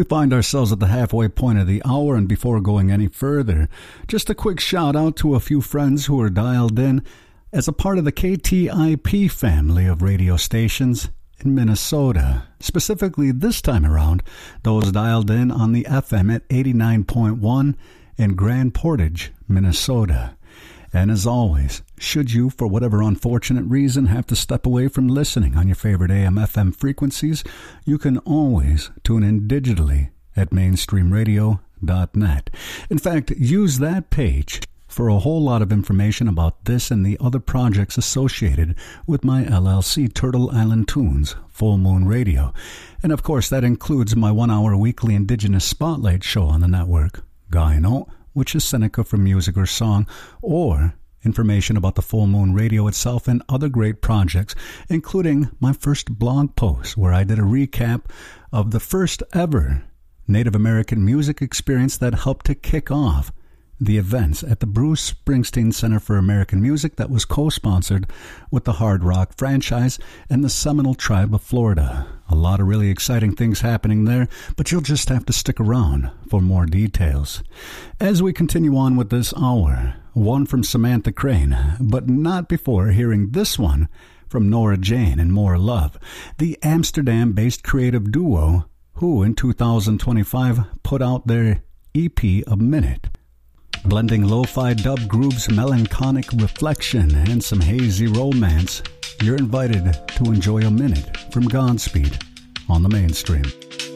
We find ourselves at the halfway point of the hour, and before going any further, just a quick shout out to a few friends who are dialed in as a part of the KTIP family of radio stations in Minnesota. Specifically this time around, those dialed in on the FM at 89.1 in Grand Portage, Minnesota. And as always, should you, for whatever unfortunate reason, have to step away from listening on your favorite AM/FM frequencies, you can always tune in digitally at mainstreamradio.net. In fact, use that page for a whole lot of information about this and the other projects associated with my LLC, Turtle Island Tunes, Full Moon Radio. And of course, that includes my 1-hour weekly Indigenous Spotlight show on the network, Gaino, which is Seneca for music or song, or information about the Full Moon Radio itself and other great projects, including my first blog post where I did a recap of the first ever Native American music experience that helped to kick off the events at the Bruce Springsteen Center for American Music that was co-sponsored with the Hard Rock franchise and the Seminole Tribe of Florida. A lot of really exciting things happening there, but you'll just have to stick around for more details. As we continue on with this hour, one from Samantha Crane, but not before hearing this one from Nora Jane and More Love, the Amsterdam-based creative duo who in 2025 put out their EP A Minute. Blending lo-fi dub grooves, melancholic reflection, and some hazy romance, you're invited to enjoy A Minute from Godspeed on the Mainstream.